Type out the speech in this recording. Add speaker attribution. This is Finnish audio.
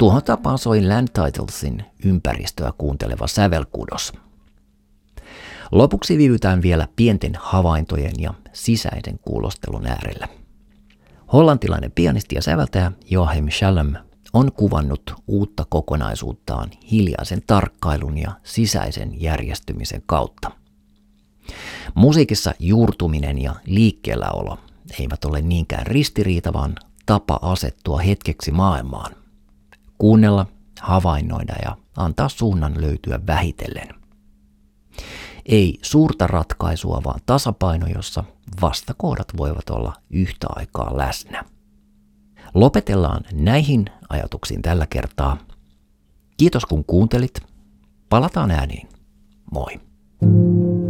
Speaker 1: Tuohon tapaan soi Land Titlesin ympäristöä kuunteleva sävelkudos. Lopuksi viivytään vielä pienten havaintojen ja sisäisen kuulostelun äärellä. Hollantilainen pianisti ja säveltäjä Joachim Schalem on kuvannut uutta kokonaisuuttaan hiljaisen tarkkailun ja sisäisen järjestymisen kautta. Musiikissa juurtuminen ja liikkeelläolo eivät ole niinkään ristiriita, vaan tapa asettua hetkeksi maailmaan. Kuunnella, havainnoida ja antaa suunnan löytyä vähitellen. Ei suurta ratkaisua, vaan tasapaino, jossa vastakohdat voivat olla yhtä aikaa läsnä. Lopetellaan näihin ajatuksiin tällä kertaa. Kiitos kun kuuntelit. Palataan ääniin. Moi.